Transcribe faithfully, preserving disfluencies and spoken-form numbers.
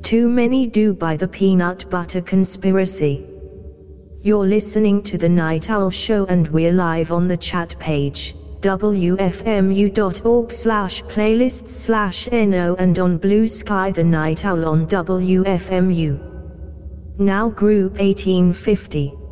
Too many do by the peanut butter conspiracy. You're listening to The Night Owl Show and we're live on the chat page, w f m u dot org slash playlists slash no, and on Blue Sky The Night Owl on W F M U. Now Group eighteen fifty.